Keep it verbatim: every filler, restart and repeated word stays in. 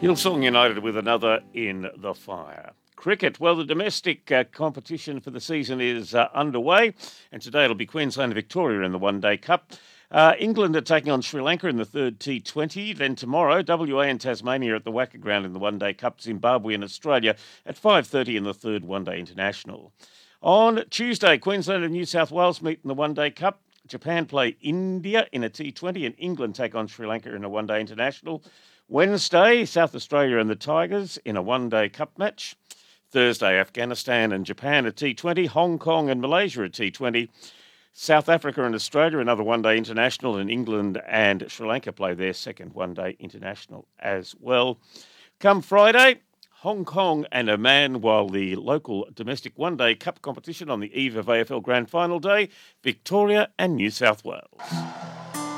Hillsong United with another in the fire. Cricket, well, the domestic uh, competition for the season is uh, underway, and today it'll be Queensland and Victoria in the One Day Cup. Uh, England are taking on Sri Lanka in the third T twenty. Then tomorrow, W A and Tasmania at the Wacker Ground in the One Day Cup. Zimbabwe and Australia at five thirty in the third One Day International. On Tuesday, Queensland and New South Wales meet in the One Day Cup. Japan play India in a T twenty, and England take on Sri Lanka in a One Day International. Wednesday, South Australia and the Tigers in a One Day Cup match. Thursday, Afghanistan and Japan at T twenty. Hong Kong and Malaysia at T twenty. South Africa and Australia, another One Day International, and England and Sri Lanka play their second One Day International as well. Come Friday, Hong Kong and Oman, while the local domestic One Day Cup competition on the eve of A F L Grand Final Day, Victoria and New South Wales.